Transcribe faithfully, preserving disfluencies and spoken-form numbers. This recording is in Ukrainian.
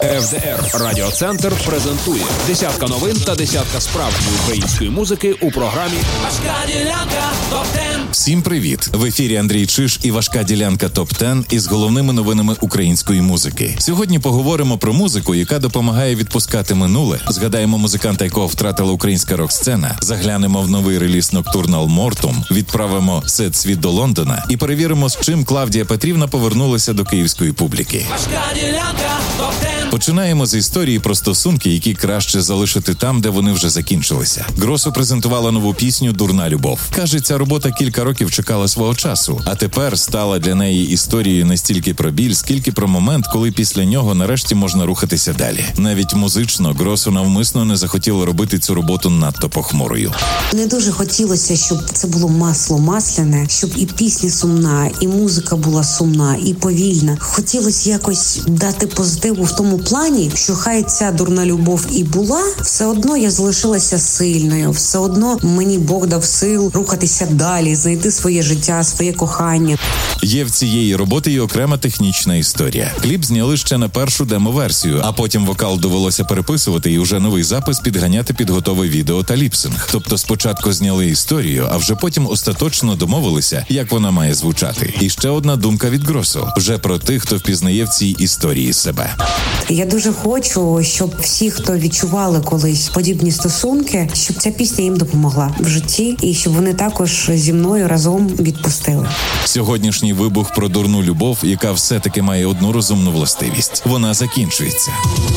еф де ер Радіоцентр презентує десятка новин та десятка справжньої української музики у програмі «Важка ділянка топ-десять». Всім привіт! В ефірі Андрій Чиж і «Важка ділянка топ-десять» із головними новинами української музики. Сьогодні поговоримо про музику, яка допомагає відпускати минуле, згадаємо музиканта, якого втратила українська рок-сцена, заглянемо в новий реліз Nocturnal Mortum, відправимо сет світ до Лондона і перевіримо, з чим Клавдія Петрівна повернулася до київської публіки. «Важка ділянка топ-десять». Починаємо з історії про стосунки, які краще залишити там, де вони вже закінчилися. Гросу презентувала нову пісню «Дурна любов». Каже, ця робота кілька років чекала свого часу, а тепер стала для неї історією не стільки про біль, скільки про момент, коли після нього нарешті можна рухатися далі. Навіть музично Гросу навмисно не захотіла робити цю роботу надто похмурою. Не дуже хотілося, щоб це було масло масляне, щоб і пісня сумна, і музика була сумна, і повільна. Хотілося якось дати позитиву в тому плані, що хай ця дурна любов і була, все одно я залишилася сильною, все одно мені Бог дав сил рухатися далі, знайти своє життя, своє кохання. Є в цієї роботи і окрема технічна історія. Кліп зняли ще на першу демо-версію, а потім вокал довелося переписувати і уже новий запис підганяти під готове відео та ліпсинг. Тобто спочатку зняли історію, а вже потім остаточно домовилися, як вона має звучати. І ще одна думка від Гросу. Вже про тих, хто впізнає в цій історії себе. Я дуже хочу, щоб всі, хто відчували колись подібні стосунки, щоб ця пісня їм допомогла в житті і щоб вони також зі мною разом відпустили. Сьогоднішній вибух про дурну любов, яка все-таки має одну розумну властивість. Вона закінчується.